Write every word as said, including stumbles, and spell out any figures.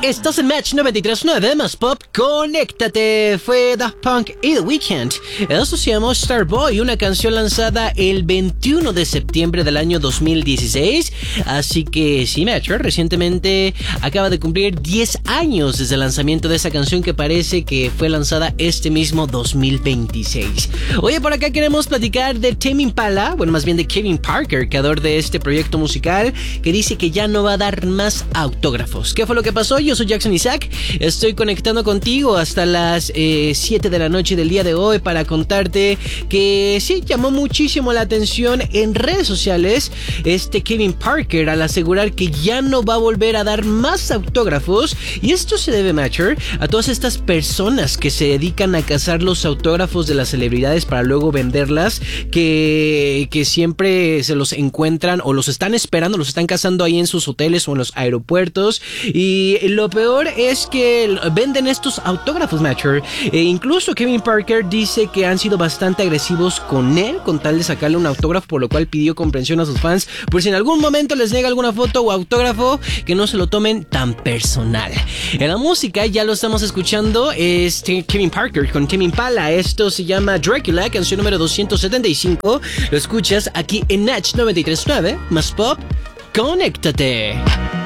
Estás en Match noventa y tres punto nueve más Pop, conéctate. Fue Daft Punk y The Weeknd. Eso se llamó Starboy, una canción lanzada el veintiuno de septiembre del año dos mil dieciséis. Así que sí, Matcher, recientemente acaba de cumplir diez años desde el lanzamiento de esa canción que parece que fue lanzada este mismo dos mil veintiséis. Oye, por acá queremos platicar de Tame Impala, bueno, más bien de Kevin Parker, creador de este proyecto musical, que dice que ya no va a dar más autógrafos. ¿Qué fue lo que pasó? Yo soy Jackson Isaac, estoy conectando contigo hasta las eh, siete de la noche del día de hoy para contarte que sí, llamó muchísimo la atención en redes sociales este Kevin Parker al asegurar que ya no va a volver a dar más autógrafos, y esto se debe, Matcher, a todas estas personas que se dedican a cazar los autógrafos de las celebridades para luego venderlas, que, que siempre se los encuentran o los están esperando, los están cazando ahí en sus hoteles o en los aeropuertos, y lo peor es que venden estos autógrafos, Matcher. E incluso Kevin Parker dice que han sido bastante agresivos con él con tal de sacarle un autógrafo, por lo cual pidió comprensión a sus fans por si en algún momento les niega alguna foto o autógrafo, que no se lo tomen tan personal. En la música ya lo estamos escuchando, es Kevin Parker con Tame Impala. Esto se llama Dracula, canción número doscientos setenta y cinco. Lo escuchas aquí en Natch noventa y tres punto nueve más Pop, conéctate.